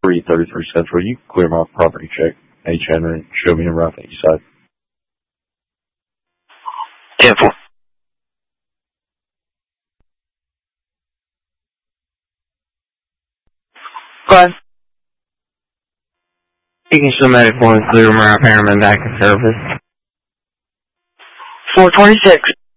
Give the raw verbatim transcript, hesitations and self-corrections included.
three thirty-three Central. You can clear my property check. H. Henry, show me around the east side. ten four. Go ahead. Speaking Somatic one, clear my repairman back in service. four twenty-six.